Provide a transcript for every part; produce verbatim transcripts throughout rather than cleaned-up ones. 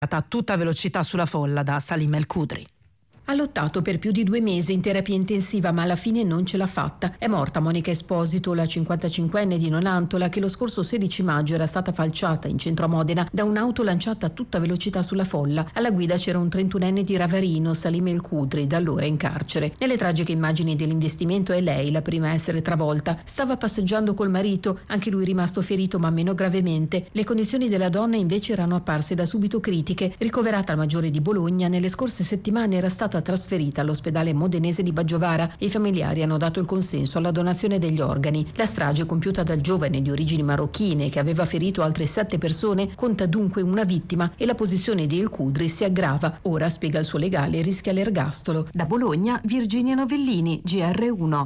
a tutta velocità sulla folla da Salim El Khudri. Ha lottato per più di due mesi in terapia intensiva, ma alla fine non ce l'ha fatta. È morta Monica Esposito, la cinquantacinquenne di Nonantola, che lo scorso sedici maggio era stata falciata in centro a Modena da un'auto lanciata a tutta velocità sulla folla. Alla guida c'era un trentunenne di Ravarino, Salim El Khudri, da allora in carcere. Nelle tragiche immagini dell'investimento è lei la prima a essere travolta. Stava passeggiando col marito, anche lui rimasto ferito ma meno gravemente. Le condizioni della donna invece erano apparse da subito critiche. Ricoverata al Maggiore di Bologna, nelle scorse settimane era stata trasferita all'ospedale modenese di Baggiovara e i familiari hanno dato il consenso alla donazione degli organi. La strage compiuta dal giovane di origini marocchine che aveva ferito altre sette persone conta dunque una vittima e la posizione di El Khudri si aggrava. Ora, spiega il suo legale, rischia l'ergastolo. Da Bologna, Virginia Novellini, G R uno.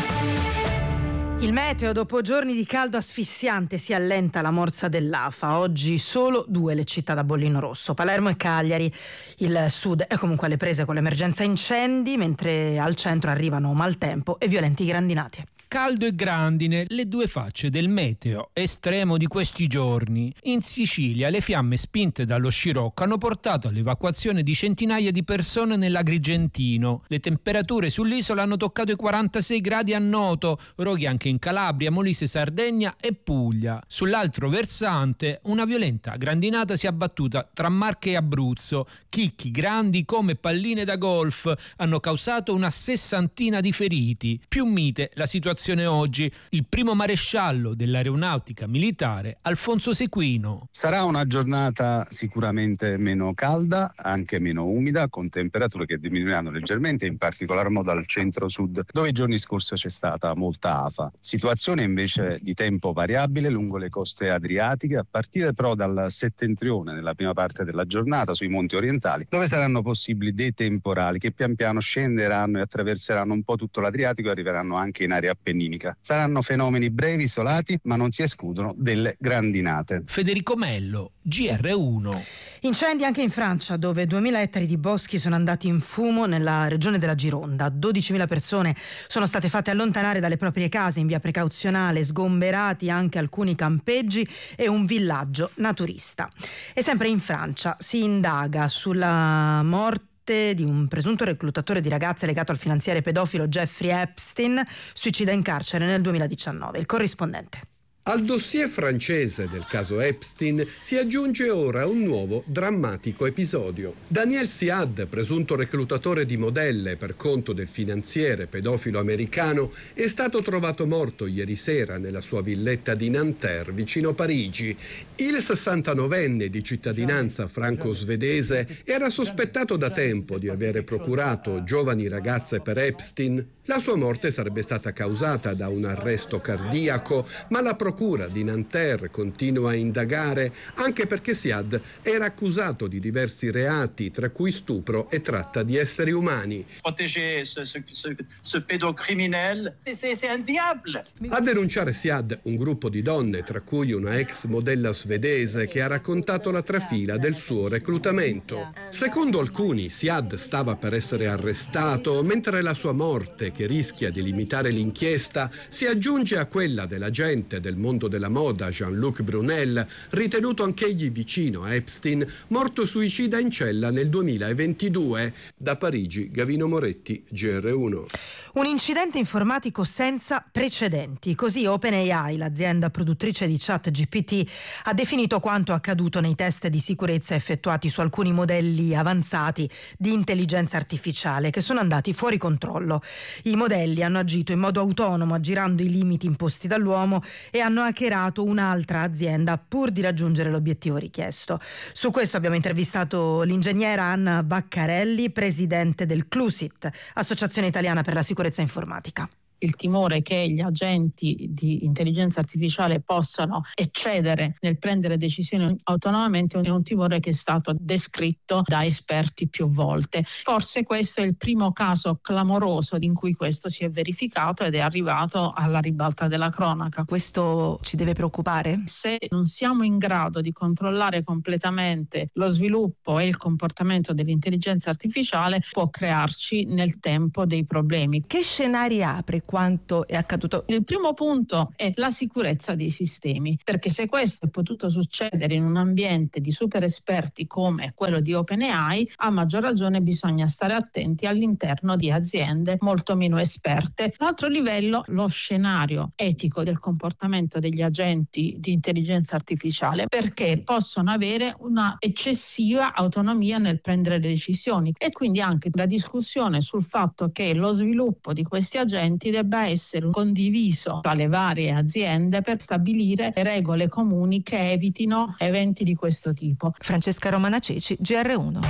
Il meteo, dopo giorni di caldo asfissiante, si allenta la morsa dell'A F A. Oggi solo due le città da bollino rosso, Palermo e Cagliari. Il sud è comunque alle prese con l'emergenza incendi, mentre al centro arrivano maltempo e violenti grandinate. Caldo e grandine, le due facce del meteo estremo di questi giorni. In Sicilia le fiamme spinte dallo scirocco hanno portato all'evacuazione di centinaia di persone nell'Agrigentino. Le temperature sull'isola hanno toccato i quarantasei gradi a Noto, roghi anche in Calabria, Molise, Sardegna e Puglia. Sull'altro versante una violenta grandinata si è abbattuta tra Marche e Abruzzo. Chicchi grandi come palline da golf hanno causato una sessantina di feriti. Più mite la situazione oggi, il primo maresciallo dell'aeronautica militare Alfonso Sequino. Sarà una giornata sicuramente meno calda, anche meno umida, con temperature che diminuiranno leggermente, in particolar modo al centro-sud, dove i giorni scorsi c'è stata molta afa. Situazione invece di tempo variabile lungo le coste adriatiche, a partire però dal settentrione nella prima parte della giornata sui monti orientali, dove saranno possibili dei temporali che pian piano scenderanno e attraverseranno un po' tutto l'Adriatico e arriveranno anche in area appenninica. Saranno fenomeni brevi, isolati, ma non si escludono delle grandinate. Federico Mello, G R uno. Incendi anche in Francia, dove duemila ettari di boschi sono andati in fumo nella regione della Gironda. dodicimila persone sono state fatte allontanare dalle proprie case in via precauzionale, sgomberati anche alcuni campeggi e un villaggio naturista. E sempre in Francia si indaga sulla morte di un presunto reclutatore di ragazze legato al finanziere pedofilo Jeffrey Epstein, suicida in carcere nel duemiladiciannove. Il corrispondente. Al dossier francese del caso Epstein si aggiunge ora un nuovo drammatico episodio. Daniel Siad, presunto reclutatore di modelle per conto del finanziere pedofilo americano, è stato trovato morto ieri sera nella sua villetta di Nanterre, vicino Parigi. Il sessantanovenne di cittadinanza franco-svedese era sospettato da tempo di avere procurato giovani ragazze per Epstein. La sua morte sarebbe stata causata da un arresto cardiaco, ma la procura di Nanterre continua a indagare, anche perché Siad era accusato di diversi reati, tra cui stupro e tratta di esseri umani. Protéger ce, ce, ce, ce pédocriminel, c'est, c'est un diable. A denunciare Siad un gruppo di donne, tra cui una ex modella svedese che ha raccontato la trafila del suo reclutamento. Secondo alcuni, Siad stava per essere arrestato, mentre la sua morte, che rischia di limitare l'inchiesta, si aggiunge a quella dell'agente del mondo della moda Jean-Luc Brunel, ritenuto anch'egli vicino a Epstein, morto suicida in cella nel duemilaventidue. Da Parigi, Gavino Moretti, G R uno. Un incidente informatico senza precedenti. Così OpenAI, l'azienda produttrice di ChatGPT, ha definito quanto accaduto nei test di sicurezza effettuati su alcuni modelli avanzati di intelligenza artificiale che sono andati fuori controllo. I modelli hanno agito in modo autonomo, aggirando i limiti imposti dall'uomo, e hanno hackerato un'altra azienda pur di raggiungere l'obiettivo richiesto. Su questo abbiamo intervistato l'ingegnera Anna Baccarelli, presidente del CLUSIT, Associazione Italiana per la Sicurezza Informatica. Il timore che gli agenti di intelligenza artificiale possano eccedere nel prendere decisioni autonomamente è un timore che è stato descritto da esperti più volte. Forse questo è il primo caso clamoroso in cui questo si è verificato ed è arrivato alla ribalta della cronaca. Questo ci deve preoccupare? Se non siamo in grado di controllare completamente lo sviluppo e il comportamento dell'intelligenza artificiale, può crearci nel tempo dei problemi. Che scenari apre quanto è accaduto? Il primo punto è la sicurezza dei sistemi, perché se questo è potuto succedere in un ambiente di super esperti come quello di OpenAI, a maggior ragione bisogna stare attenti all'interno di aziende molto meno esperte. L'altro livello, lo scenario etico del comportamento degli agenti di intelligenza artificiale, perché possono avere una eccessiva autonomia nel prendere le decisioni, e quindi anche la discussione sul fatto che lo sviluppo di questi agenti debba essere condiviso tra le varie aziende per stabilire regole comuni che evitino eventi di questo tipo. Francesca Romana Ceci, G R uno.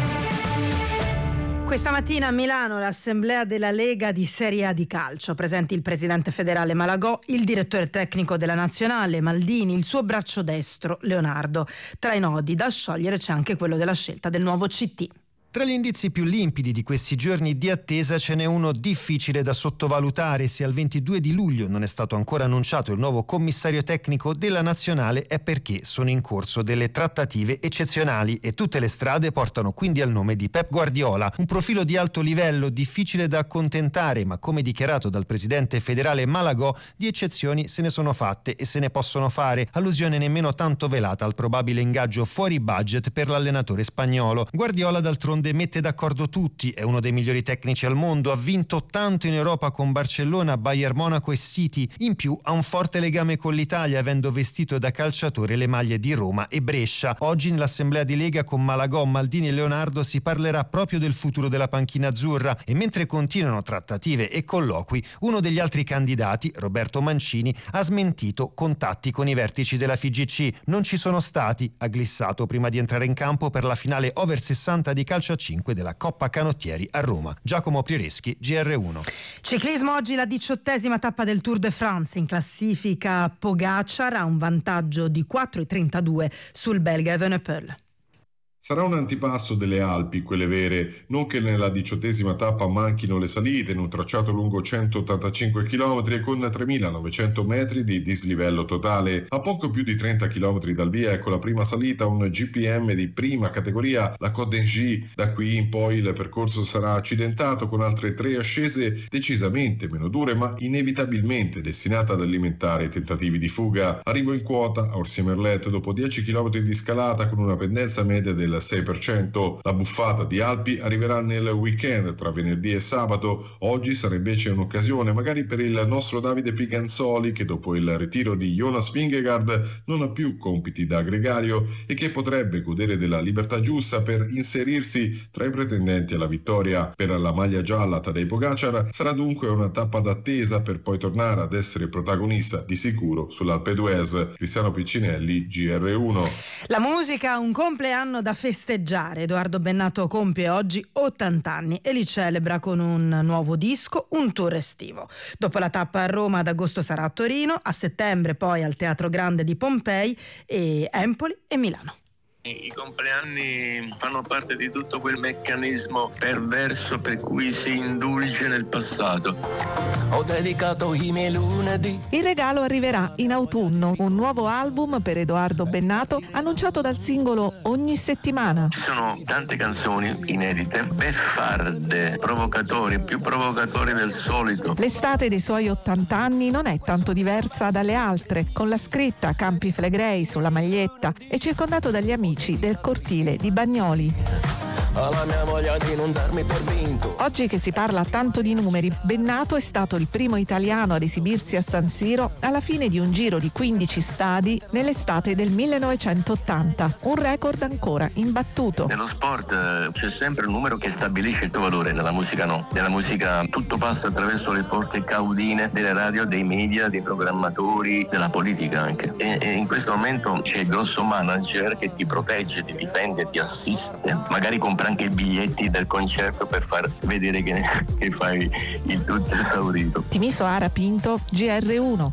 Questa mattina a Milano l'assemblea della Lega di Serie A di calcio, presenti il presidente federale Malagò, il direttore tecnico della nazionale Maldini, il suo braccio destro Leonardo. Tra i nodi da sciogliere c'è anche quello della scelta del nuovo C T. Tra gli indizi più limpidi di questi giorni di attesa ce n'è uno difficile da sottovalutare. Se al ventidue di luglio non è stato ancora annunciato il nuovo commissario tecnico della nazionale è perché sono in corso delle trattative eccezionali e tutte le strade portano quindi al nome di Pep Guardiola. Un profilo di alto livello, difficile da accontentare, ma come dichiarato dal presidente federale Malagò, di eccezioni se ne sono fatte e se ne possono fare. Allusione nemmeno tanto velata al probabile ingaggio fuori budget per l'allenatore spagnolo. Guardiola d'altronde mette d'accordo tutti, è uno dei migliori tecnici al mondo, ha vinto tanto in Europa con Barcellona, Bayern Monaco e City, in più ha un forte legame con l'Italia avendo vestito da calciatore le maglie di Roma e Brescia. Oggi nell'assemblea di Lega con Malagò, Maldini e Leonardo si parlerà proprio del futuro della panchina azzurra e mentre continuano trattative e colloqui, uno degli altri candidati, Roberto Mancini, ha smentito contatti con i vertici della F I G C. Non ci sono stati, ha glissato prima di entrare in campo per la finale over sessanta di calcio a cinque della Coppa Canottieri a Roma. Giacomo Prioreschi, G R uno. Ciclismo, oggi la diciottesima tappa del Tour de France. In classifica Pogacar ha un vantaggio di quattro e trentadue sul belga Evenepoel. Sarà un antipasto delle Alpi, quelle vere, non che nella diciottesima tappa manchino le salite in un tracciato lungo centottantacinque chilometri e con tremilanovecento metri di dislivello totale. A poco più di trenta chilometri dal via ecco la prima salita, un G P M di prima categoria, la Côte d'Engie. Da qui in poi il percorso sarà accidentato con altre tre ascese decisamente meno dure ma inevitabilmente destinate ad alimentare i tentativi di fuga. Arrivo in quota a Orsier-Merlet dopo dieci chilometri di scalata con una pendenza media del sei per cento. La buffata di Alpi arriverà nel weekend tra venerdì e sabato. Oggi sarà invece un'occasione magari per il nostro Davide Piganzoli, che dopo il ritiro di Jonas Vingegaard non ha più compiti da gregario e che potrebbe godere della libertà giusta per inserirsi tra i pretendenti alla vittoria. Per la maglia gialla Tadej Pogacar sarà dunque una tappa d'attesa per poi tornare ad essere protagonista di sicuro sull'Alpe d'Huez. Cristiano Piccinelli, G R uno. La musica, un compleanno da festeggiare. Edoardo Bennato compie oggi ottanta anni e li celebra con un nuovo disco, un tour estivo. Dopo la tappa a Roma, ad agosto sarà a Torino, a settembre poi al Teatro Grande di Pompei e Empoli e Milano. I compleanni fanno parte di tutto quel meccanismo perverso per cui si indulge nel passato. Ho dedicato i miei lunedì. Il regalo arriverà in autunno, un nuovo album per Edoardo Bennato annunciato dal singolo Ogni settimana. Ci sono tante canzoni inedite, beffarde, provocatori, più provocatori del solito. L'estate dei suoi ottanta anni non è tanto diversa dalle altre, con la scritta Campi Flegrei sulla maglietta e circondato dagli amici del cortile di Bagnoli. Alla mia voglia di non darmi per vinto. Oggi che si parla tanto di numeri, Bennato è stato il primo italiano ad esibirsi a San Siro alla fine di un giro di quindici stadi nell'estate del millenovecentottanta, un record ancora imbattuto. Nello sport eh, c'è sempre un numero che stabilisce il tuo valore, nella musica no. Nella musica tutto passa attraverso le forti caudine delle radio, dei media, dei programmatori, della politica anche. E, e in questo momento c'è il grosso manager che ti protegge, ti difende, ti assiste, magari compra anche i biglietti del concerto per far vedere che, che fai il tutto esaurito. Timiso Ara Pinto, G R uno.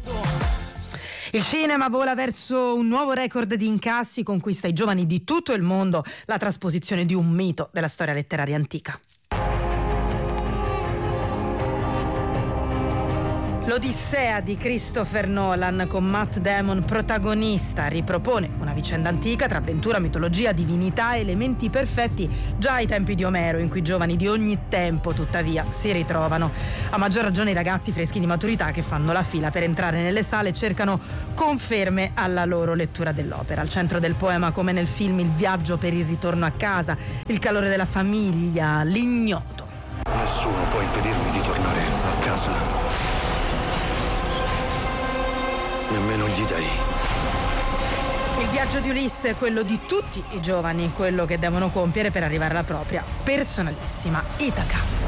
Il cinema vola verso un nuovo record di incassi, conquista i giovani di tutto il mondo la trasposizione di un mito della storia letteraria antica. L'Odissea di Christopher Nolan, con Matt Damon protagonista, ripropone una vicenda antica tra avventura, mitologia, divinità e elementi perfetti già ai tempi di Omero, in cui giovani di ogni tempo tuttavia si ritrovano. A maggior ragione i ragazzi freschi di maturità che fanno la fila per entrare nelle sale cercano conferme alla loro lettura dell'opera. Al centro del poema, come nel film, il viaggio per il ritorno a casa, il calore della famiglia, l'ignoto. Nessuno può impedirmi di tornare a casa. Nemmeno gli dei. Il viaggio di Ulisse è quello di tutti i giovani, quello che devono compiere per arrivare alla propria personalissima Itaca.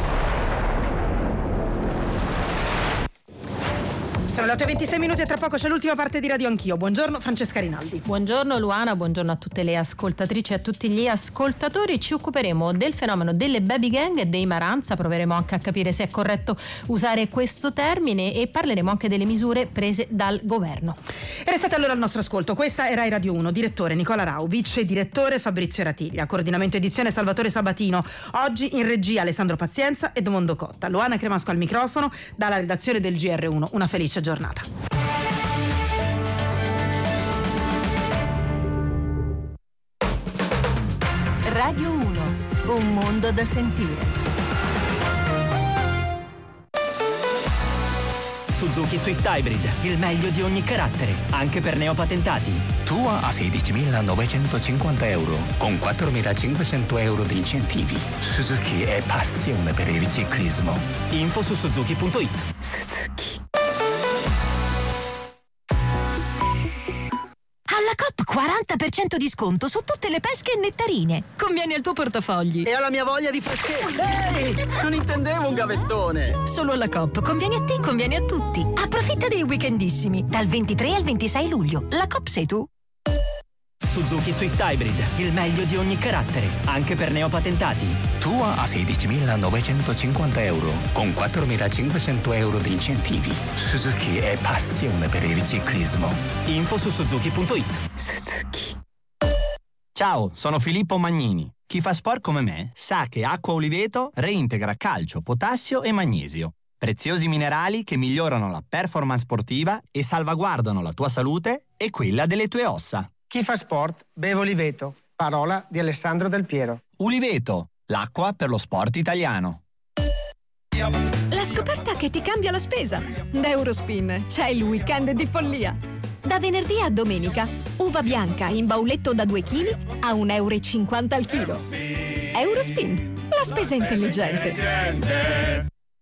Sono le otto e ventisei minuti e tra poco c'è l'ultima parte di Radio Anch'io. Buongiorno Francesca Rinaldi. Buongiorno Luana, buongiorno a tutte le ascoltatrici e a tutti gli ascoltatori. Ci occuperemo del fenomeno delle baby gang e dei Maranza, proveremo anche a capire se è corretto usare questo termine e parleremo anche delle misure prese dal governo. E restate allora al nostro ascolto. Questa è Rai Radio uno, direttore Nicola Rau, vice direttore Fabrizio Ratiglia, coordinamento edizione Salvatore Sabatino. Oggi in regia Alessandro Pazienza e Edmondo Cotta. Luana Cremasco al microfono, dalla redazione del G R uno. Una felice giornata. Radio uno, un mondo da sentire. Suzuki Swift Hybrid, il meglio di ogni carattere, anche per neopatentati. Tua a sedicimilanovecentocinquanta euro, con quattromilacinquecento euro di incentivi. Suzuki è passione per il ciclismo. Info su suzuki punto it. Alla Coop quaranta per cento di sconto su tutte le pesche e nettarine. Conviene al tuo portafogli. E alla mia voglia di freschezza. Ehi, non intendevo un gavettone. Solo alla Coop. Conviene a te, conviene a tutti. Approfitta dei weekendissimi. Dal ventitré al ventisei luglio. La Coop sei tu. Suzuki Swift Hybrid, il meglio di ogni carattere, anche per neopatentati. Tua a sedicimilanovecentocinquanta euro, con quattromilacinquecento euro di incentivi. Suzuki è passione per il ciclismo. Info su suzuki punto it. Suzuki. Ciao, sono Filippo Magnini. Chi fa sport come me sa che Acqua Oliveto reintegra calcio, potassio e magnesio. Preziosi minerali che migliorano la performance sportiva e salvaguardano la tua salute e quella delle tue ossa. Chi fa sport beve Oliveto. Parola di Alessandro Del Piero. Uliveto, l'acqua per lo sport italiano. La scoperta che ti cambia la spesa. Da Eurospin c'è il weekend di follia. Da venerdì a domenica, uva bianca in bauletto da due chili a un euro e cinquanta al chilo. Eurospin, la spesa intelligente.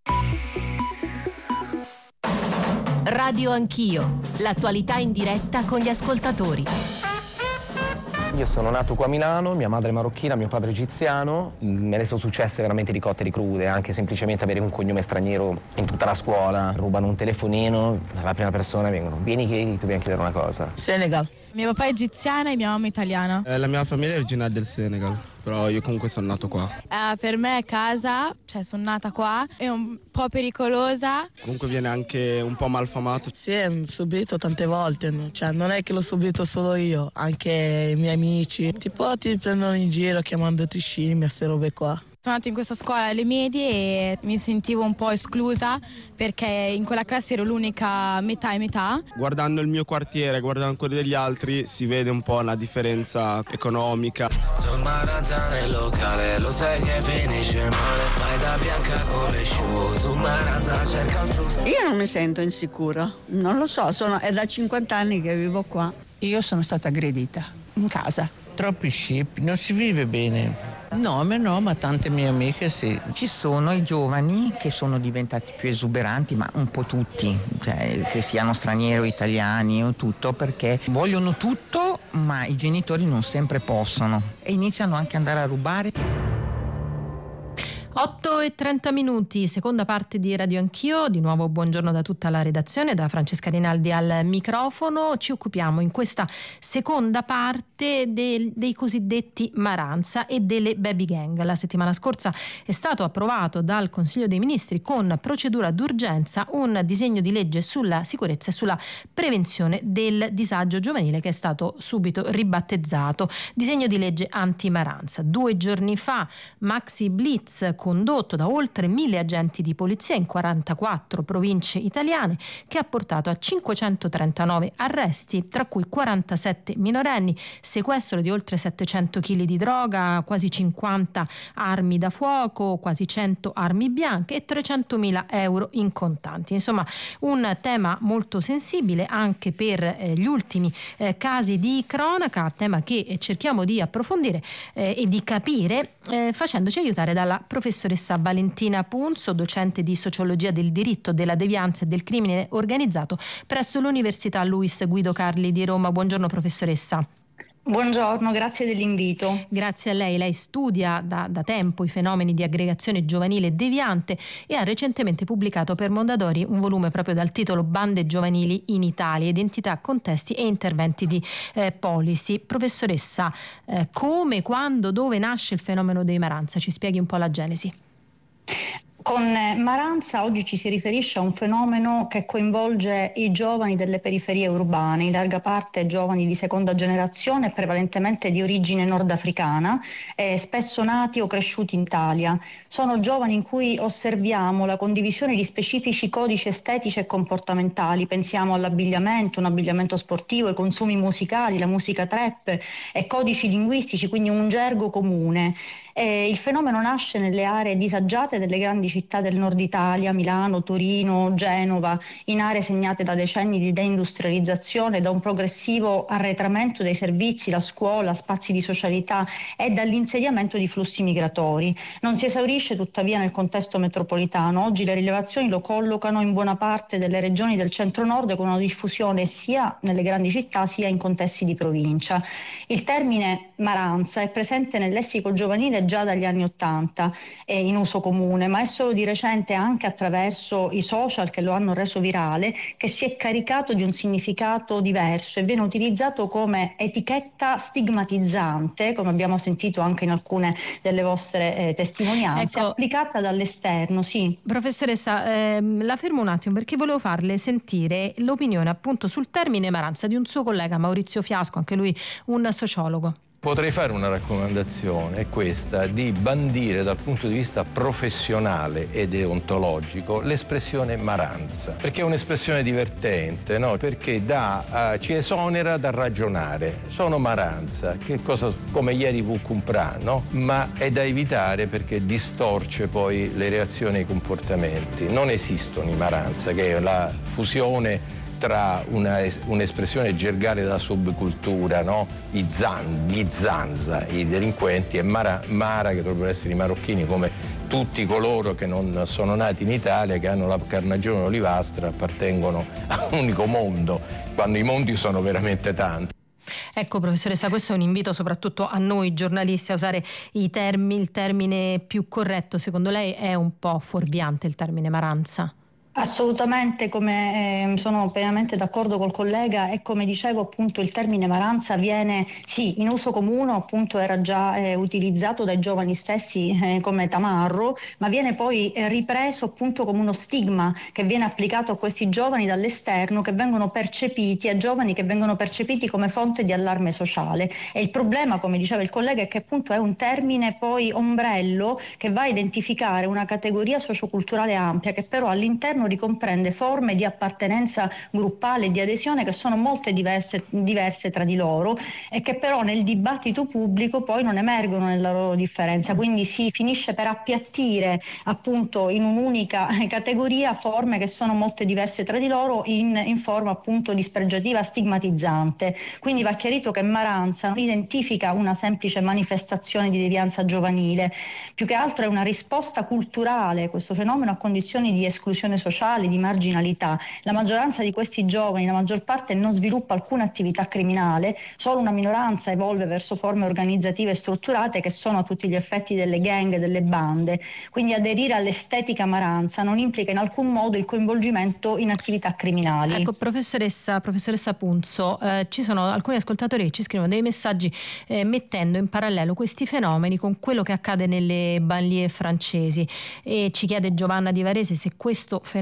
Radio Anch'io, l'attualità in diretta con gli ascoltatori. Io sono nato qua a Milano, mia madre è marocchina, mio padre egiziano, me ne sono successe veramente di cotte e di crude, anche semplicemente avere un cognome straniero in tutta la scuola, rubano un telefonino, la prima persona vengono, vieni che ti dobbiamo chiedere una cosa. Senegal. Mio papà è egiziana e mia mamma è italiana. Eh, la mia famiglia è originaria del Senegal, però io comunque sono nato qua. Eh, per me è casa, cioè sono nata qua, è un po' pericolosa. Comunque viene anche un po' malfamato. Sì, l'ho subito tante volte, cioè non è che l'ho subito solo io, anche i miei amici. Tipo ti prendono in giro chiamandoti scimmia, queste robe qua. Sono andata in questa scuola alle medie e mi sentivo un po' esclusa perché in quella classe ero l'unica metà e metà. Guardando il mio quartiere, guardando quelli degli altri, si vede un po' la differenza economica. Sono Maranza nel locale, lo sai che finisce male, vai da bianca come sciù, su Maranza cerca il flusso. Io non mi sento insicura, non lo so, sono, è da cinquanta anni che vivo qua. Io sono stata aggredita in casa. Troppi scippi, non si vive bene. No, a me no, ma tante mie amiche sì. Ci sono i giovani che sono diventati più esuberanti, ma un po' tutti, cioè che siano stranieri o italiani o tutto, perché vogliono tutto, ma i genitori non sempre possono e iniziano anche ad andare a rubare. otto e trenta minuti, seconda parte di Radio Anch'io. Di nuovo buongiorno da tutta la redazione, da Francesca Rinaldi al microfono. Ci occupiamo in questa seconda parte del, dei cosiddetti Maranza e delle baby gang. La settimana scorsa è stato approvato dal Consiglio dei Ministri con procedura d'urgenza un disegno di legge sulla sicurezza e sulla prevenzione del disagio giovanile, che è stato subito ribattezzato disegno di legge anti-Maranza. Due giorni fa Maxi Blitz condotto da oltre mille agenti di polizia in quarantaquattro province italiane, che ha portato a cinquecentotrentanove arresti, tra cui quarantasette minorenni, sequestro di oltre settecento chili di droga, quasi cinquanta armi da fuoco, quasi cento armi bianche e trecentomila euro in contanti. Insomma, un tema molto sensibile anche per eh, gli ultimi eh, casi di cronaca, tema che eh, cerchiamo di approfondire eh, e di capire eh, facendoci aiutare dalla professoressa Valentina Punzo, docente di sociologia del diritto, della devianza e del crimine organizzato presso l'Università Luis Guido Carli di Roma. Buongiorno professoressa. Buongiorno, grazie dell'invito. Grazie a lei. Lei studia da, da tempo i fenomeni di aggregazione giovanile deviante e ha recentemente pubblicato per Mondadori un volume proprio dal titolo Bande giovanili in Italia, identità, contesti e interventi di eh, policy. Professoressa, eh, come, quando, dove nasce il fenomeno dei Maranza? Ci spieghi un po' la genesi. Con Maranza oggi ci si riferisce a un fenomeno che coinvolge i giovani delle periferie urbane, in larga parte giovani di seconda generazione, prevalentemente di origine nordafricana, eh, spesso nati o cresciuti in Italia. Sono giovani in cui osserviamo la condivisione di specifici codici estetici e comportamentali. Pensiamo all'abbigliamento, un abbigliamento sportivo, ai consumi musicali, la musica trap e codici linguistici, quindi un gergo comune. Eh, il fenomeno nasce nelle aree disagiate delle grandi città del nord Italia, Milano, Torino, Genova, in aree segnate da decenni di deindustrializzazione, da un progressivo arretramento dei servizi, la scuola, spazi di socialità e dall'insediamento di flussi migratori. Non si esaurisce tuttavia nel contesto metropolitano. Oggi le rilevazioni lo collocano in buona parte delle regioni del centro-nord, con una diffusione sia nelle grandi città sia in contesti di provincia. Il termine Maranza è presente nel lessico giovanile già dagli anni Ottanta, è in uso comune, ma è solo di recente, anche attraverso i social che lo hanno reso virale, che si è caricato di un significato diverso e viene utilizzato come etichetta stigmatizzante, come abbiamo sentito anche in alcune delle vostre eh, testimonianze, ecco, applicata dall'esterno. Sì. Professoressa, ehm, la fermo un attimo perché volevo farle sentire l'opinione appunto sul termine Maranza di un suo collega, Maurizio Fiasco, anche lui un sociologo. Potrei fare una raccomandazione, è questa, di bandire dal punto di vista professionale ed deontologico l'espressione Maranza, perché è un'espressione divertente, no? Perché dà, uh, ci esonera dal ragionare. Sono Maranza, che cosa, come ieri fu Cumprà, no? Ma è da evitare perché distorce poi le reazioni e i comportamenti. Non esistono i Maranza, che è la fusione tra una, un'espressione gergale della subcultura, no? I zan, gli zanza, i delinquenti, e Mara, Mara, che dovrebbero essere i marocchini, come tutti coloro che non sono nati in Italia, che hanno la carnagione olivastra, appartengono a un unico mondo, quando i mondi sono veramente tanti. Ecco professoressa, questo è un invito soprattutto a noi giornalisti a usare i termini, il termine più corretto. Secondo lei è un po' fuorviante il termine Maranza? Assolutamente, come eh, sono pienamente d'accordo col collega, e come dicevo appunto il termine Maranza viene sì in uso comune, appunto era già eh, utilizzato dai giovani stessi eh, come tamarro, ma viene poi eh, ripreso appunto come uno stigma che viene applicato a questi giovani dall'esterno, che vengono percepiti, a giovani che vengono percepiti come fonte di allarme sociale. E il problema, come diceva il collega, è che appunto è un termine poi ombrello che va a identificare una categoria socioculturale ampia, che però all'interno ricomprende forme di appartenenza gruppale e di adesione che sono molte diverse, diverse tra di loro, e che però nel dibattito pubblico poi non emergono nella loro differenza, quindi si finisce per appiattire appunto in un'unica categoria forme che sono molte diverse tra di loro in, in forma appunto dispregiativa, stigmatizzante. Quindi va chiarito che Maranza non identifica una semplice manifestazione di devianza giovanile, più che altro è una risposta culturale, questo fenomeno, a condizioni di esclusione sociale, di marginalità. La maggioranza di questi giovani, la maggior parte, non sviluppa alcuna attività criminale, solo una minoranza evolve verso forme organizzative strutturate che sono a tutti gli effetti delle gang, delle bande. Quindi aderire all'estetica Maranza non implica in alcun modo il coinvolgimento in attività criminali. Ecco professoressa, professoressa Punzo, eh, ci sono alcuni ascoltatori che ci scrivono dei messaggi eh, mettendo in parallelo questi fenomeni con quello che accade nelle banlieue francesi, e ci chiede Giovanna di Varese se questo fenomeno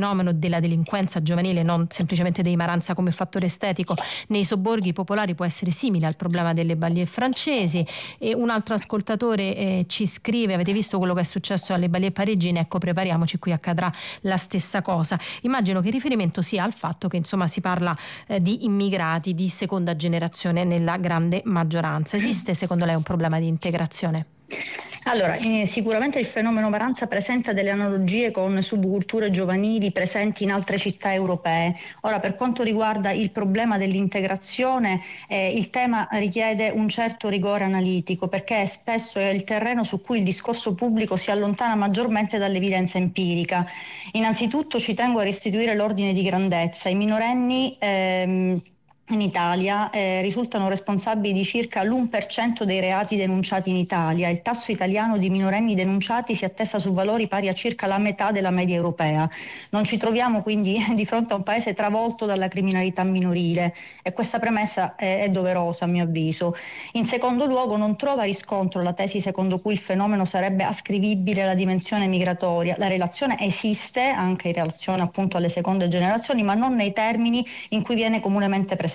fenomeno della delinquenza giovanile, non semplicemente dei Maranza come fattore estetico, nei sobborghi popolari può essere simile al problema delle banlieue francesi. E un altro ascoltatore eh, ci scrive: avete visto quello che è successo alle banlieue parigine? Ecco, prepariamoci, qui accadrà la stessa cosa. Immagino che il riferimento sia al fatto che insomma si parla eh, di immigrati di seconda generazione nella grande maggioranza. Esiste secondo lei un problema di integrazione? Allora, eh, sicuramente il fenomeno Maranza presenta delle analogie con subculture giovanili presenti in altre città europee. Ora, per quanto riguarda il problema dell'integrazione, eh, il tema richiede un certo rigore analitico, perché spesso è il terreno su cui il discorso pubblico si allontana maggiormente dall'evidenza empirica. Innanzitutto ci tengo a restituire l'ordine di grandezza. I minorenni ehm, in Italia eh, risultano responsabili di circa l'uno per cento dei reati denunciati in Italia. Il tasso italiano di minorenni denunciati si attesta su valori pari a circa la metà della media europea. Non ci troviamo quindi di fronte a un paese travolto dalla criminalità minorile, e questa premessa è, è doverosa a mio avviso. In secondo luogo, non trova riscontro la tesi secondo cui il fenomeno sarebbe ascrivibile alla dimensione migratoria. La relazione esiste anche in relazione appunto alle seconde generazioni, ma non nei termini in cui viene comunemente presentata.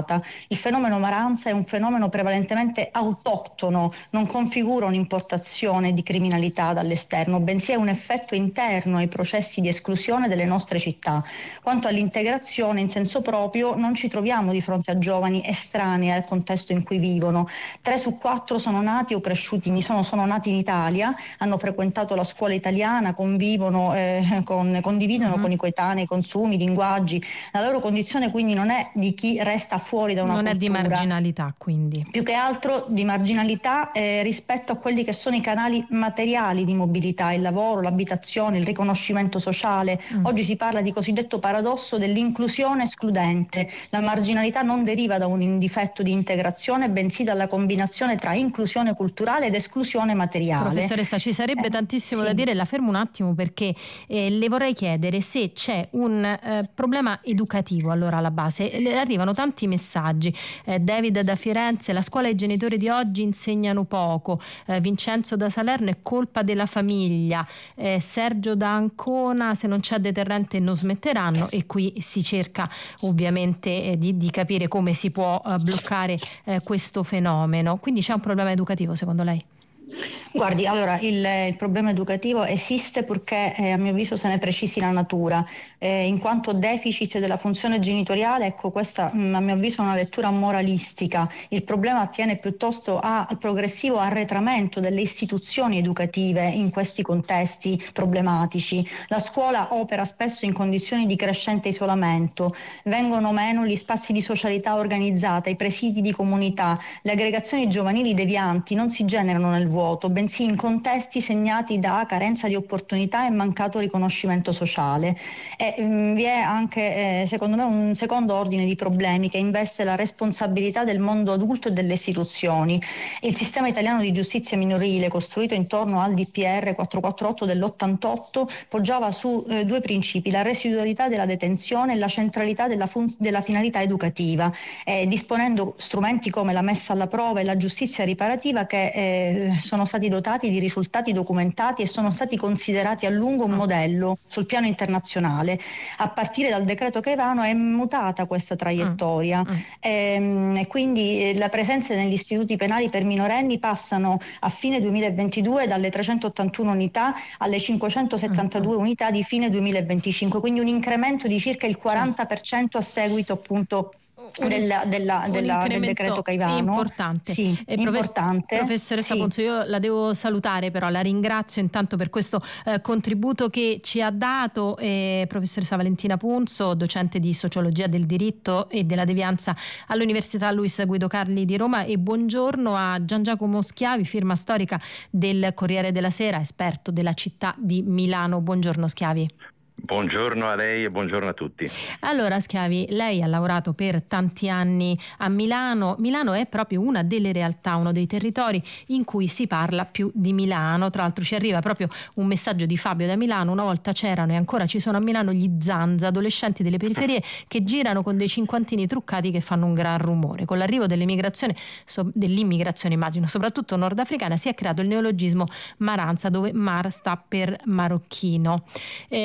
Il fenomeno Maranza è un fenomeno prevalentemente autoctono, non configura un'importazione di criminalità dall'esterno, bensì è un effetto interno ai processi di esclusione delle nostre città. Quanto all'integrazione in senso proprio, non ci troviamo di fronte a giovani estranei al contesto in cui vivono. Tre su quattro sono nati o cresciuti, sono, sono nati in Italia, hanno frequentato la scuola italiana, convivono, eh, con, condividono uh-huh. con i coetanei consumi, linguaggi. La loro condizione quindi non è di chi resta fuori da una non cultura. È di marginalità, quindi più che altro di marginalità eh, rispetto a quelli che sono i canali materiali di mobilità, il lavoro, l'abitazione, il riconoscimento sociale. Mm. Oggi si parla di cosiddetto paradosso dell'inclusione escludente. La marginalità non deriva da un difetto di integrazione, bensì dalla combinazione tra inclusione culturale ed esclusione materiale. Professoressa, ci sarebbe eh, tantissimo sì. da dire, la fermo un attimo perché eh, le vorrei chiedere se c'è un eh, problema educativo allora alla base. Le arrivano tanti messaggi. eh, David da Firenze: la scuola e i genitori di oggi insegnano poco. eh, Vincenzo da Salerno: è colpa della famiglia. eh, Sergio da Ancona: se non c'è deterrente non smetteranno. E qui si cerca ovviamente eh, di, di capire come si può eh, bloccare eh, questo fenomeno. Quindi c'è un problema educativo secondo lei? Guardi, allora il, il problema educativo esiste purché eh, a mio avviso se ne precisi la natura, eh, in quanto deficit della funzione genitoriale. Ecco, questa mh, a mio avviso è una lettura moralistica. Il problema attiene piuttosto a, al progressivo arretramento delle istituzioni educative in questi contesti problematici. La scuola opera spesso in condizioni di crescente isolamento, vengono meno gli spazi di socialità organizzata, i presidi di comunità, le aggregazioni giovanili devianti non si generano nel vuoto, bensì in contesti segnati da carenza di opportunità e mancato riconoscimento sociale. E mh, vi è anche, eh, secondo me, un secondo ordine di problemi che investe la responsabilità del mondo adulto e delle istituzioni. Il sistema italiano di giustizia minorile, costruito intorno al D P R quattrocentoquarantotto dell'ottantotto, poggiava su eh, due principi: la residualità della detenzione e la centralità della, fun- della finalità educativa, eh, disponendo strumenti come la messa alla prova e la giustizia riparativa che eh, sono stati dotati di risultati documentati e sono stati considerati a lungo un modello sul piano internazionale. A partire dal decreto Caivano è mutata questa traiettoria mm. e, e quindi la presenza negli istituti penali per minorenni passano a fine duemilaventidue dalle trecentottantuno unità alle cinquecentosettantadue mm. unità di fine duemilaventicinque, quindi un incremento di circa il quaranta per cento a seguito appunto Della, della, della, del decreto Caivano. Importante. Sì, eh, importante. Professoressa sì. Ponzo, io la devo salutare, però la ringrazio intanto per questo eh, contributo che ci ha dato eh, professoressa Valentina Punzo, docente di sociologia del diritto e della devianza all'Università Luis Guido Carli di Roma, e buongiorno a Gian Giacomo Schiavi, firma storica del Corriere della Sera, esperto della città di Milano. Buongiorno Schiavi. Buongiorno a lei e buongiorno a tutti. Allora Schiavi, lei ha lavorato per tanti anni a Milano. Milano è proprio una delle realtà, uno dei territori in cui si parla più di Milano. Tra l'altro ci arriva proprio un messaggio di Fabio da Milano: una volta c'erano e ancora ci sono a Milano gli zanza, adolescenti delle periferie che girano con dei cinquantini truccati che fanno un gran rumore. Con l'arrivo dell'immigrazione, so, dell'immigrazione immagino, soprattutto nordafricana, si è creato il neologismo Maranza, dove Mar sta per marocchino. Eh,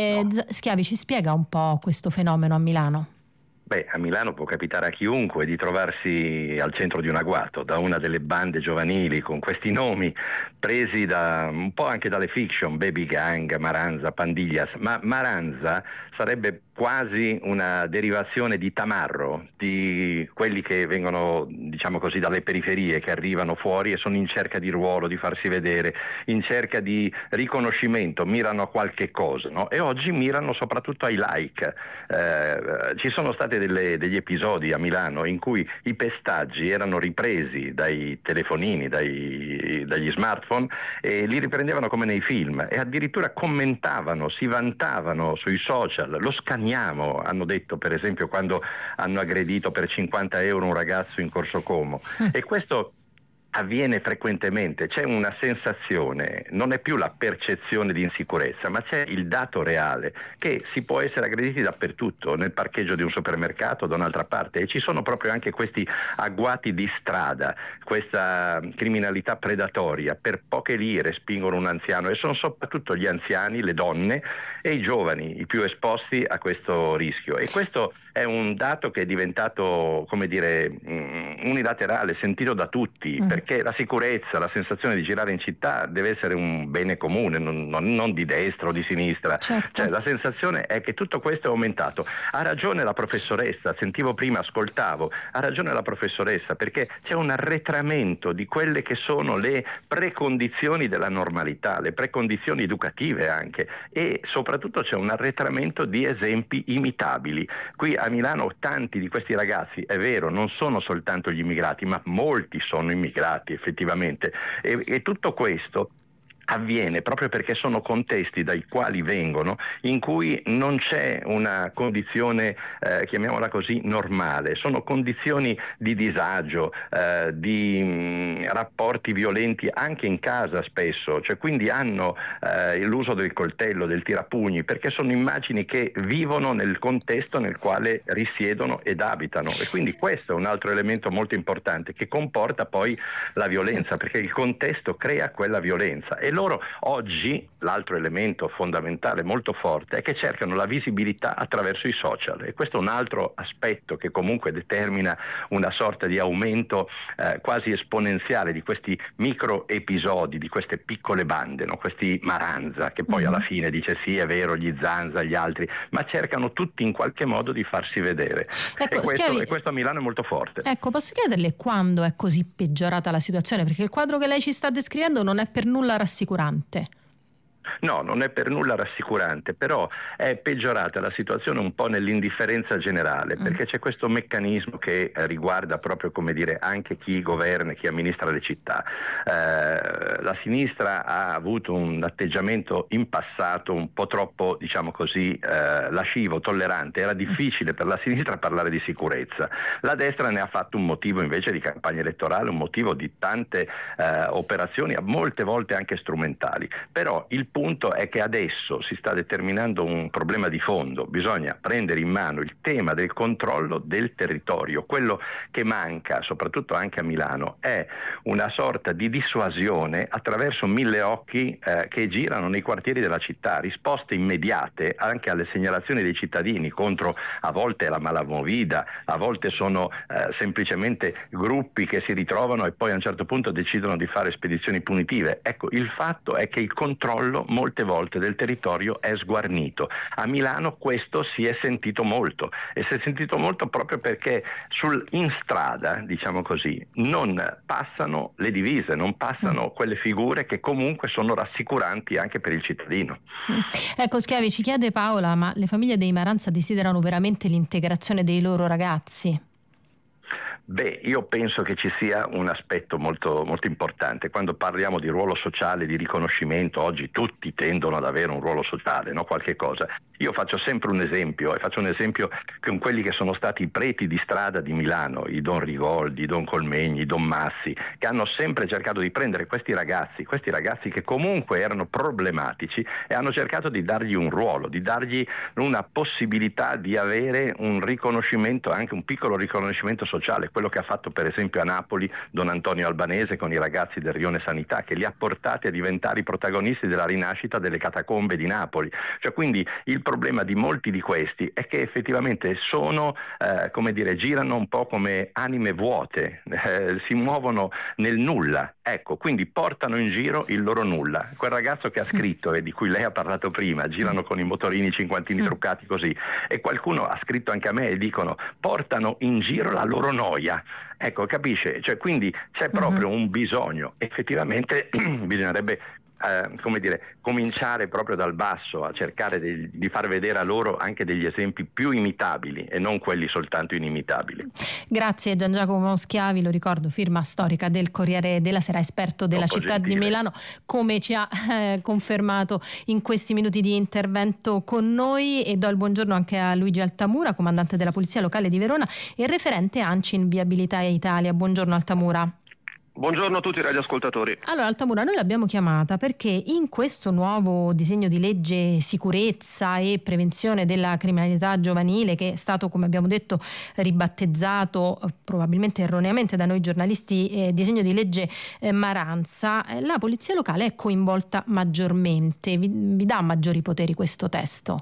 Schiavi, ci spiega un po' questo fenomeno a Milano? Beh, a Milano può capitare a chiunque di trovarsi al centro di un agguato da una delle bande giovanili con questi nomi presi da un po' anche dalle fiction, Baby Gang, Maranza, Pandillas, ma Maranza sarebbe quasi una derivazione di tamarro, di quelli che vengono, diciamo così, dalle periferie, che arrivano fuori e sono in cerca di ruolo, di farsi vedere, in cerca di riconoscimento, mirano a qualche cosa, no? E oggi mirano soprattutto ai like. Eh, ci sono stati delle, degli episodi a Milano in cui i pestaggi erano ripresi dai telefonini, dai, dagli smartphone, e li riprendevano come nei film e addirittura commentavano, si vantavano sui social, lo scannavano. Hanno detto, per esempio, quando hanno aggredito per cinquanta euro un ragazzo in Corso Como. Mm. E questo avviene frequentemente, c'è una sensazione, non è più la percezione di insicurezza, ma c'è il dato reale che si può essere aggrediti dappertutto, nel parcheggio di un supermercato, da un'altra parte, e ci sono proprio anche questi agguati di strada, questa criminalità predatoria, per poche lire spingono un anziano, e sono soprattutto gli anziani, le donne e i giovani i più esposti a questo rischio, e questo è un dato che è diventato, come dire, unilaterale, sentito da tutti, mm. perché Perché la sicurezza, la sensazione di girare in città deve essere un bene comune, non, non, non di destra o di sinistra. Certo. Cioè, la sensazione è che tutto questo è aumentato. Ha ragione la professoressa, sentivo prima, ascoltavo, ha ragione la professoressa, perché c'è un arretramento di quelle che sono le precondizioni della normalità, le precondizioni educative anche, e soprattutto c'è un arretramento di esempi imitabili. Qui a Milano tanti di questi ragazzi, è vero, non sono soltanto gli immigrati, ma molti sono immigrati effettivamente, e, e tutto questo avviene proprio perché sono contesti dai quali vengono, in cui non c'è una condizione, eh, chiamiamola così, normale, sono condizioni di disagio, eh, di mh, rapporti violenti anche in casa spesso, cioè quindi hanno eh, l'uso del coltello, del tirapugni, perché sono immagini che vivono nel contesto nel quale risiedono ed abitano, e quindi questo è un altro elemento molto importante che comporta poi la violenza, perché il contesto crea quella violenza. E loro oggi, l'altro elemento fondamentale molto forte, è che cercano la visibilità attraverso i social, e questo è un altro aspetto che comunque determina una sorta di aumento eh, quasi esponenziale di questi micro episodi, di queste piccole bande, no? Questi Maranza, che poi mm-hmm. alla fine dice sì, è vero, gli Zanza, gli altri, ma cercano tutti in qualche modo di farsi vedere. Ecco, e, questo, Schiavi, e questo a Milano è molto forte. Ecco, posso chiederle quando è così peggiorata la situazione? Perché il quadro che lei ci sta descrivendo non è per nulla rassicurante. No, non è per nulla rassicurante, però è peggiorata la situazione un po' nell'indifferenza generale, perché c'è questo meccanismo che riguarda proprio, come dire, anche chi governa, chi amministra le città. Eh, la sinistra ha avuto un atteggiamento in passato un po' troppo, diciamo così, eh, lascivo, tollerante. Era difficile per la sinistra parlare di sicurezza. La destra ne ha fatto un motivo invece di campagna elettorale, un motivo di tante eh, operazioni, a molte volte anche strumentali. Però il Il punto è che adesso si sta determinando un problema di fondo, bisogna prendere in mano il tema del controllo del territorio. Quello che manca, soprattutto anche a Milano, è una sorta di dissuasione attraverso mille occhi eh, che girano nei quartieri della città, risposte immediate anche alle segnalazioni dei cittadini contro, a volte la malamovida, a volte sono eh, semplicemente gruppi che si ritrovano e poi a un certo punto decidono di fare spedizioni punitive. Ecco, il fatto è che il controllo molte volte del territorio è sguarnito. A Milano questo si è sentito molto, e si è sentito molto proprio perché sul, in strada, diciamo così, non passano le divise, non passano quelle figure che comunque sono rassicuranti anche per il cittadino. Ecco, Schiavi, ci chiede Paola, ma le famiglie dei Maranza desiderano veramente l'integrazione dei loro ragazzi? Beh, io penso che ci sia un aspetto molto, molto importante. Quando parliamo di ruolo sociale, di riconoscimento, oggi tutti tendono ad avere un ruolo sociale, no? Qualche cosa. Io faccio sempre un esempio, e faccio un esempio con quelli che sono stati i preti di strada di Milano, i Don Rigoldi, i Don Colmegni, i Don Massi, che hanno sempre cercato di prendere questi ragazzi, questi ragazzi che comunque erano problematici, e hanno cercato di dargli un ruolo, di dargli una possibilità di avere un riconoscimento, anche un piccolo riconoscimento sociale. sociale, quello che ha fatto per esempio a Napoli Don Antonio Albanese con i ragazzi del Rione Sanità, che li ha portati a diventare i protagonisti della rinascita delle catacombe di Napoli. Cioè, quindi il problema di molti di questi è che effettivamente sono, eh, come dire, girano un po' come anime vuote, eh, si muovono nel nulla, ecco, quindi portano in giro il loro nulla. Quel ragazzo che ha scritto e di cui lei ha parlato prima, girano con i motorini cinquantini truccati così, e qualcuno ha scritto anche a me e dicono portano in giro la loro noia, ecco, capisce? Cioè, quindi c'è proprio un bisogno, effettivamente bisognerebbe Eh, come dire, cominciare proprio dal basso a cercare di, di far vedere a loro anche degli esempi più imitabili e non quelli soltanto inimitabili. Grazie Gian Giacomo Schiavi, lo ricordo, firma storica del Corriere della Sera, esperto della Troppo città gentile. di Milano, come ci ha eh, confermato in questi minuti di intervento con noi. E do il buongiorno anche a Luigi Altamura, comandante della Polizia Locale di Verona e referente ANCI in Viabilità Italia. Buongiorno Altamura. Buongiorno a tutti i radioascoltatori. Allora Altamura, noi l'abbiamo chiamata perché in questo nuovo disegno di legge sicurezza e prevenzione della criminalità giovanile, che è stato, come abbiamo detto, ribattezzato probabilmente erroneamente da noi giornalisti eh, disegno di legge eh, Maranza, eh, la polizia locale è coinvolta maggiormente. Vi, vi dà maggiori poteri questo testo?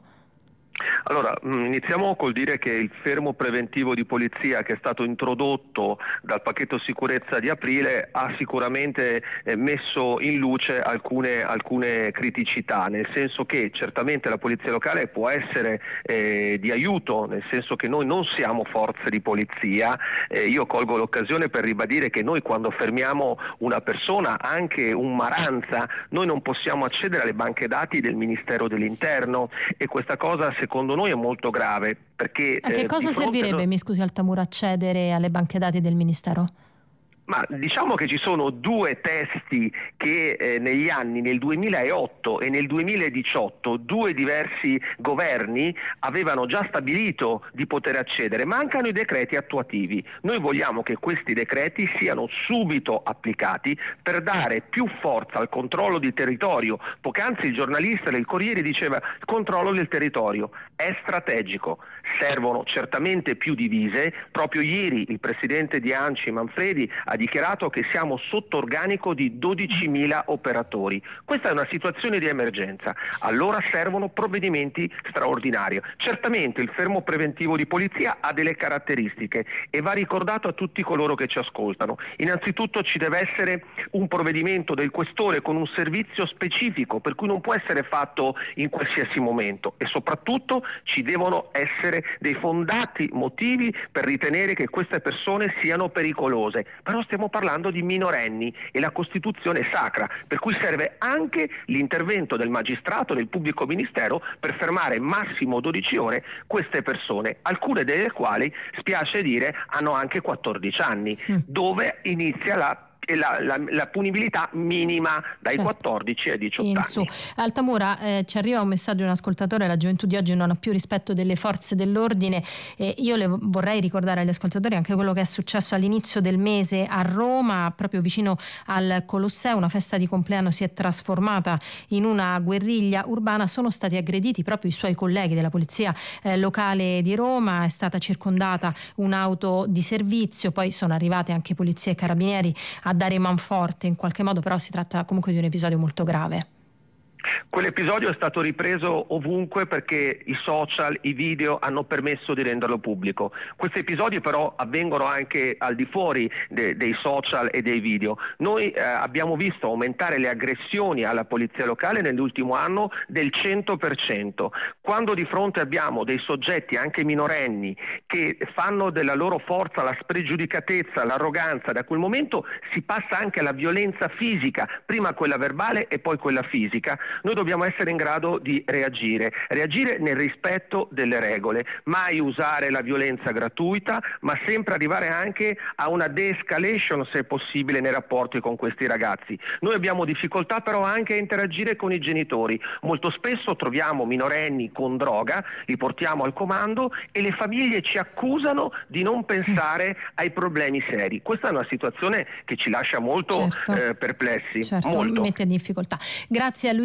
Allora, iniziamo col dire che il fermo preventivo di polizia che è stato introdotto dal pacchetto sicurezza di aprile ha sicuramente eh, messo in luce alcune, alcune criticità, nel senso che certamente la polizia locale può essere eh, di aiuto, nel senso che noi non siamo forze di polizia. Eh, io colgo l'occasione per ribadire che noi quando fermiamo una persona, anche un Maranza, noi non possiamo accedere alle banche dati del Ministero dell'Interno, e questa cosa secondo noi è molto grave, perché a che eh, cosa servirebbe, a... mi scusi Altamura, accedere alle banche dati del Ministero? Ma diciamo che ci sono due testi che eh, negli anni, nel duemilaotto e nel duemiladiciotto, due diversi governi avevano già stabilito di poter accedere. Mancano i decreti attuativi. Noi vogliamo che questi decreti siano subito applicati per dare più forza al controllo del territorio. Poc'anzi il giornalista del Corriere diceva il controllo del territorio è strategico. Servono certamente più divise. Proprio ieri il presidente di ANCI Manfredi ha dichiarato che siamo sotto organico di dodicimila operatori. Questa è una situazione di emergenza, allora servono provvedimenti straordinari. Certamente il fermo preventivo di polizia ha delle caratteristiche e va ricordato a tutti coloro che ci ascoltano. Innanzitutto ci deve essere un provvedimento del questore con un servizio specifico, per cui non può essere fatto in qualsiasi momento, e soprattutto ci devono essere dei fondati motivi per ritenere che queste persone siano pericolose. Però stiamo parlando di minorenni e la Costituzione è sacra, per cui serve anche l'intervento del magistrato, del pubblico ministero, per fermare massimo dodici ore queste persone, alcune delle quali, spiace dire, hanno anche quattordici anni, mm. dove inizia la La, la, la punibilità minima dai certo. quattordici ai diciotto in su. anni. Altamura, eh, ci arriva un messaggio di un ascoltatore: la gioventù di oggi non ha più rispetto delle forze dell'ordine. Eh, io le vorrei ricordare agli ascoltatori anche quello che è successo all'inizio del mese a Roma, proprio vicino al Colosseo. Una festa di compleanno si è trasformata in una guerriglia urbana, sono stati aggrediti proprio i suoi colleghi della polizia eh, locale di Roma, è stata circondata un'auto di servizio, poi sono arrivate anche polizie e carabinieri a dare manforte in qualche modo, però si tratta comunque di un episodio molto grave. Quell'episodio è stato ripreso ovunque perché i social, i video hanno permesso di renderlo pubblico. Questi episodi però avvengono anche al di fuori de- dei social e dei video. Noi eh, abbiamo visto aumentare le aggressioni alla polizia locale nell'ultimo anno del cento per cento. Quando di fronte abbiamo dei soggetti anche minorenni che fanno della loro forza la spregiudicatezza, l'arroganza, da quel momento si passa anche alla violenza fisica, prima quella verbale e poi quella fisica. Noi dobbiamo essere in grado di reagire, reagire nel rispetto delle regole, mai usare la violenza gratuita, ma sempre arrivare anche a una de-escalation, se possibile, nei rapporti con questi ragazzi. Noi abbiamo difficoltà però anche a interagire con i genitori. Molto spesso troviamo minorenni con droga, li portiamo al comando e le famiglie ci accusano di non pensare ai problemi seri. Questa è una situazione che ci lascia molto certo. eh, perplessi. Certo, molto. mette in difficoltà. Grazie a Luigi Altamura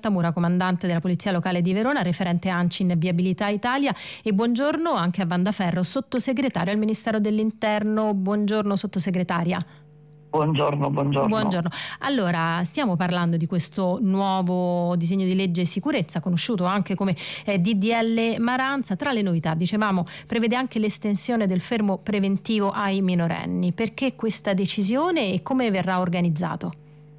Altamura, comandante della Polizia Locale di Verona, referente ANCI in Viabilità Italia, e buongiorno anche a Wanda Ferro, sottosegretario al Ministero dell'Interno. Buongiorno sottosegretaria. Buongiorno, buongiorno. Buongiorno. Allora, stiamo parlando di questo nuovo disegno di legge sicurezza, conosciuto anche come eh, D D L Maranza. Tra le novità, dicevamo, prevede anche l'estensione del fermo preventivo ai minorenni. Perché questa decisione e come verrà organizzato?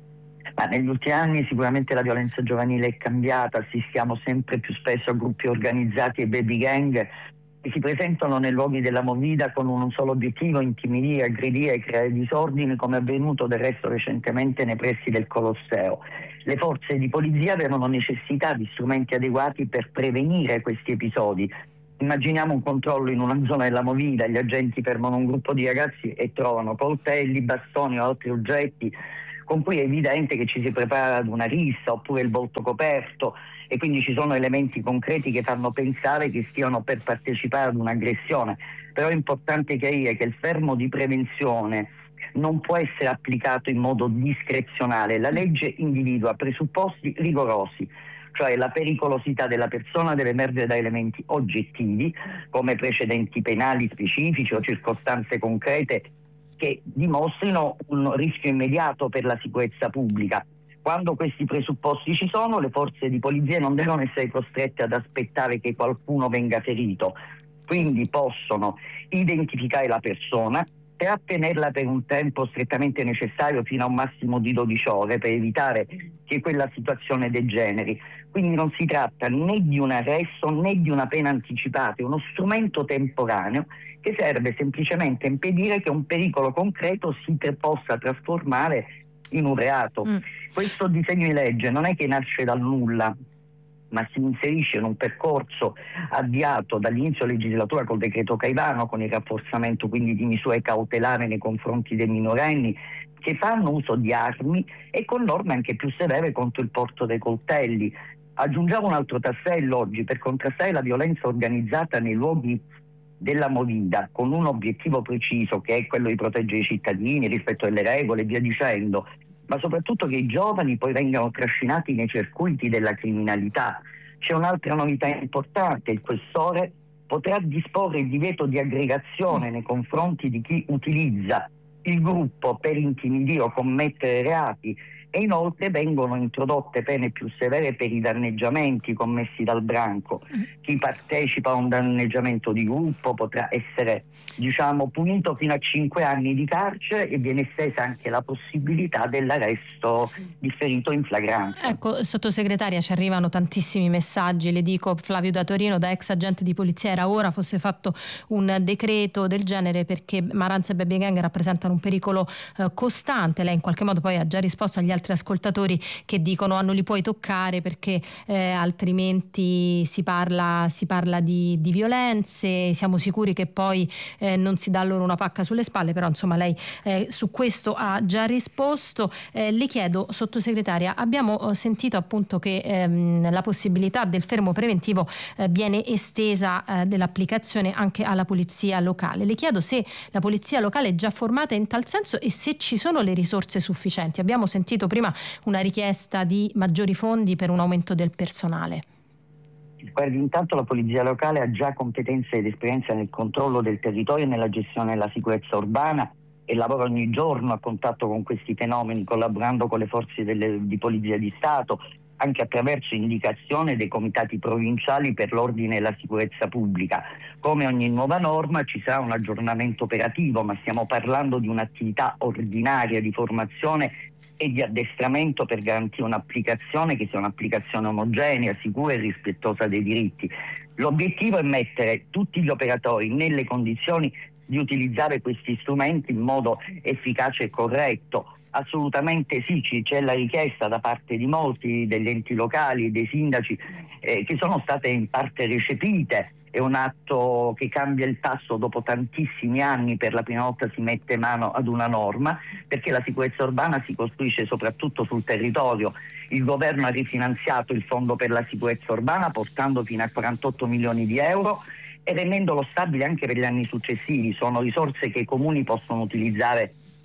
Ma negli ultimi anni sicuramente la violenza giovanile è cambiata, assistiamo sempre più spesso a gruppi organizzati e baby gang che si presentano nei luoghi della movida con un solo obiettivo: intimidire, aggredire e creare disordini, come è avvenuto del resto recentemente nei pressi del Colosseo. Le forze di polizia avevano necessità di strumenti adeguati per prevenire questi episodi. Immaginiamo un controllo in una zona della movida, gli agenti fermano un gruppo di ragazzi e trovano coltelli, bastoni o altri oggetti con cui è evidente che ci si prepara ad una rissa, oppure il volto coperto, e quindi ci sono elementi concreti che fanno pensare che stiano per partecipare ad un'aggressione. Però è importante chiarire che il fermo di prevenzione non può essere applicato in modo discrezionale. La legge individua presupposti rigorosi, cioè la pericolosità della persona deve emergere da elementi oggettivi, come precedenti penali specifici o circostanze concrete che dimostrino un rischio immediato per la sicurezza pubblica. Quando questi presupposti ci sono, le forze di polizia non devono essere costrette ad aspettare che qualcuno venga ferito, quindi possono identificare la persona, trattenerla per un tempo strettamente necessario fino a un massimo di dodici ore per evitare che quella situazione degeneri. Quindi non si tratta né di un arresto né di una pena anticipata, è uno strumento temporaneo che serve semplicemente a impedire che un pericolo concreto si possa trasformare in un reato. Mm. Questo disegno di legge non è che nasce dal nulla, ma si inserisce in un percorso avviato dall'inizio legislatura col decreto Caivano, con il rafforzamento quindi di misure cautelari nei confronti dei minorenni che fanno uso di armi e con norme anche più severe contro il porto dei coltelli. Aggiungiamo un altro tassello oggi: per contrastare la violenza organizzata nei luoghi della movida con un obiettivo preciso, che è quello di proteggere i cittadini rispetto alle regole e via dicendo, ma soprattutto che i giovani poi vengano trascinati nei circuiti della criminalità. C'è un'altra novità importante: il questore potrà disporre il divieto di aggregazione nei confronti di chi utilizza il gruppo per intimidire o commettere reati, e inoltre vengono introdotte pene più severe per i danneggiamenti commessi dal branco. Chi partecipa a un danneggiamento di gruppo potrà essere, diciamo, punito fino a cinque anni di carcere, e viene estesa anche la possibilità dell'arresto differito in flagranza. Ecco, sottosegretaria, ci arrivano tantissimi messaggi. Le dico, Flavio da Torino, da ex agente di polizia: era ora fosse fatto un decreto del genere, perché Maranza e baby gang rappresentano un pericolo eh, costante. Lei in qualche modo poi ha già risposto agli altri ascoltatori che dicono ah, non li puoi toccare perché eh, altrimenti si parla, si parla di, di violenze, siamo sicuri che poi eh, non si dà loro una pacca sulle spalle. Però insomma lei eh, su questo ha già risposto. Eh, le chiedo, sottosegretaria, abbiamo sentito appunto che ehm, la possibilità del fermo preventivo eh, viene estesa eh, dell'applicazione anche alla polizia locale. Le chiedo se la polizia locale è già formata in tal senso e se ci sono le risorse sufficienti. Abbiamo sentito prima una richiesta di maggiori fondi per un aumento del personale. Guardi, intanto la polizia locale ha già competenze ed esperienza nel controllo del territorio e nella gestione della sicurezza urbana, e lavora ogni giorno a contatto con questi fenomeni, collaborando con le forze delle, di polizia di Stato, anche attraverso indicazione dei comitati provinciali per l'ordine e la sicurezza pubblica. Come ogni nuova norma ci sarà un aggiornamento operativo, ma stiamo parlando di un'attività ordinaria di formazione e di addestramento per garantire un'applicazione che sia un'applicazione omogenea, sicura e rispettosa dei diritti. L'obiettivo è mettere tutti gli operatori nelle condizioni di utilizzare questi strumenti in modo efficace e corretto. Assolutamente sì, c'è la richiesta da parte di molti degli enti locali e dei sindaci eh, che sono state in parte recepite. È un atto che cambia il passo dopo tantissimi anni. Per la prima volta si mette mano ad una norma, perché la sicurezza urbana si costruisce soprattutto sul territorio. Il governo ha rifinanziato il fondo per la sicurezza urbana portando fino a quarantotto milioni di euro e rendendolo stabile anche per gli anni successivi. Sono risorse che i comuni possono utilizzare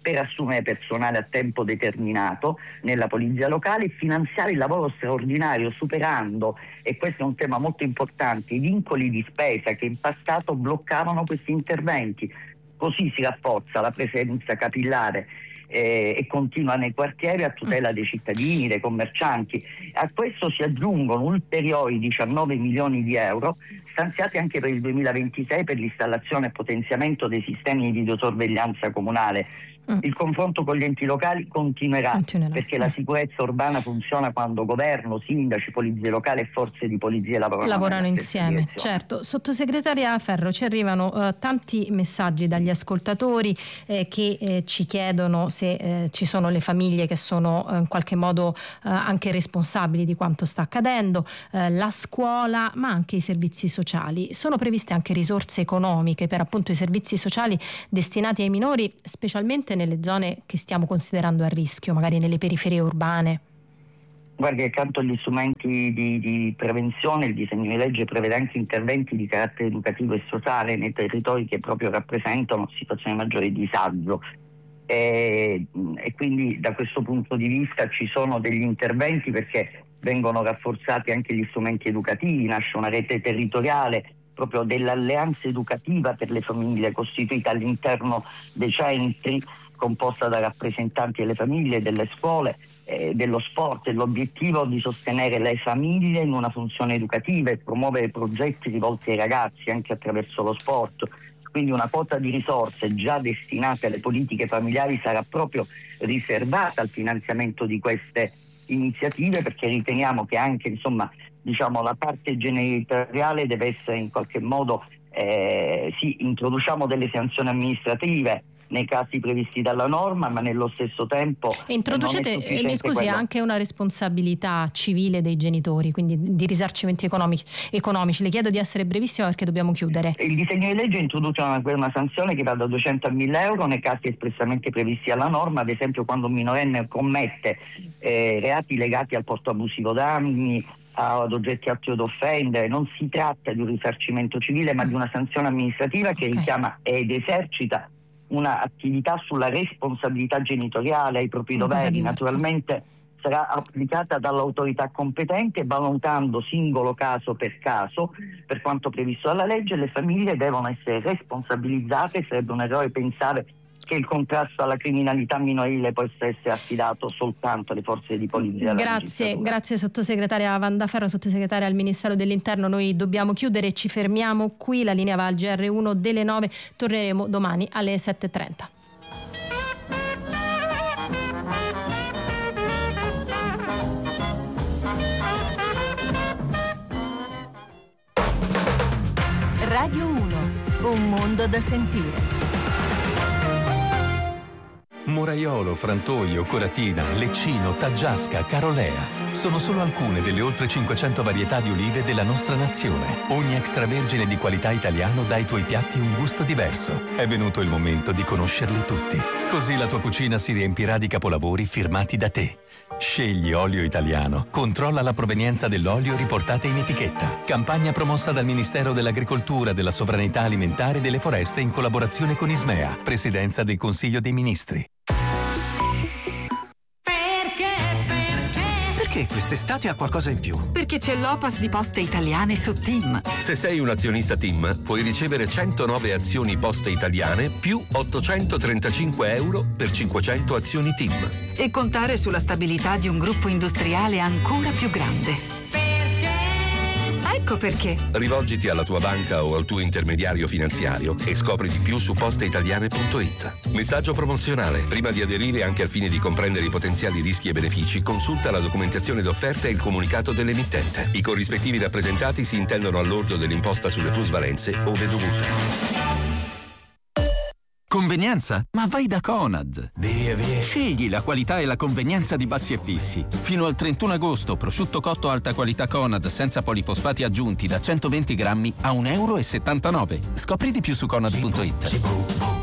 per assumere personale a tempo determinato nella polizia locale e finanziare il lavoro straordinario superando, e questo è un tema molto importante, i vincoli di spesa che in passato bloccavano questi interventi. Così si rafforza la presenza capillare eh, e continua nei quartieri a tutela dei cittadini, dei commercianti. A questo si aggiungono ulteriori diciannove milioni di euro stanziati anche per il duemilaventisei per l'installazione e potenziamento dei sistemi di videosorveglianza comunale. Mm. Il confronto con gli enti locali continuerà, continuerà. perché mm. la sicurezza urbana funziona quando governo, sindaci, polizie locali e forze di polizia lavorano, lavorano insieme. Certo. Sottosegretaria Ferro, ci arrivano uh, tanti messaggi dagli ascoltatori eh, che eh, ci chiedono se eh, ci sono le famiglie che sono eh, in qualche modo eh, anche responsabili di quanto sta accadendo, eh, la scuola, ma anche i servizi sociali. Sono previste anche risorse economiche per appunto i servizi sociali destinati ai minori, specialmente nelle zone che stiamo considerando a rischio, magari nelle periferie urbane? Guardi, accanto agli strumenti di, di prevenzione, il disegno di legge prevede anche interventi di carattere educativo e sociale nei territori che proprio rappresentano situazioni di maggiore disagio. E, e quindi da questo punto di vista ci sono degli interventi, perché vengono rafforzati anche gli strumenti educativi, nasce una rete territoriale proprio dell'alleanza educativa per le famiglie costituita all'interno dei centri, composta da rappresentanti delle famiglie, delle scuole, eh, dello sport, e l'obiettivo di sostenere le famiglie in una funzione educativa e promuovere progetti rivolti ai ragazzi anche attraverso lo sport. Quindi una quota di risorse già destinate alle politiche familiari sarà proprio riservata al finanziamento di queste iniziative, perché riteniamo che anche insomma diciamo la parte genitoriale deve essere in qualche modo eh, sì, introduciamo delle sanzioni amministrative nei casi previsti dalla norma, ma nello stesso tempo e introducete, mi scusi, quello... anche una responsabilità civile dei genitori, quindi di risarcimenti economici, economici. Le chiedo di essere brevissima perché dobbiamo chiudere. Il disegno di legge introduce una, una sanzione che va da duecento a mille euro nei casi espressamente previsti dalla norma, ad esempio quando un minorenne commette eh, reati legati al porto abusivo d'armi, ad oggetti atti ad offendere. Non si tratta di un risarcimento civile, ma di una sanzione amministrativa che okay. richiama ed esercita una attività sulla responsabilità genitoriale ai propri una doveri. Naturalmente sarà applicata dall'autorità competente valutando singolo caso per caso per quanto previsto dalla legge. Le famiglie devono essere responsabilizzate, sarebbe un errore pensare che il contrasto alla criminalità minorile possa essere affidato soltanto alle forze di polizia. Grazie, grazie sottosegretaria Wanda Ferro, sottosegretaria al Ministero dell'Interno. Noi dobbiamo chiudere, ci fermiamo qui, la linea va al G R uno delle nove, torneremo domani alle sette e trenta. Radio uno, un mondo da sentire. Moraiolo, Frantoio, Coratina, Leccino, Taggiasca, Carolea. Sono solo alcune delle oltre cinquecento varietà di olive della nostra nazione. Ogni extravergine di qualità italiano dà ai tuoi piatti un gusto diverso. È venuto il momento di conoscerli tutti. Così la tua cucina si riempirà di capolavori firmati da te. Scegli olio italiano. Controlla la provenienza dell'olio riportata in etichetta. Campagna promossa dal Ministero dell'Agricoltura, della Sovranità Alimentare e delle Foreste in collaborazione con Ismea, Presidenza del Consiglio dei Ministri. Perché quest'estate ha qualcosa in più? Perché c'è l'Opas di Poste Italiane su TIM. Se sei un azionista TIM, puoi ricevere centonove azioni Poste Italiane più ottocentotrentacinque euro per cinquecento azioni TIM. E contare sulla stabilità di un gruppo industriale ancora più grande. Ecco perché. Rivolgiti alla tua banca o al tuo intermediario finanziario e scopri di più su posteitaliane punto it. Messaggio promozionale. Prima di aderire, anche al fine di comprendere i potenziali rischi e benefici, consulta la documentazione d'offerta e il comunicato dell'emittente. I corrispettivi rappresentati si intendono all'ordo dell'imposta sulle plusvalenze ove dovuta. Convenienza? Ma vai da Conad. Via, via. Scegli la qualità e la convenienza di Bassi e Fissi. Fino al trentuno agosto, prosciutto cotto alta qualità Conad senza polifosfati aggiunti da centoventi grammi a un euro e settantanove. Scopri di più su conad punto it.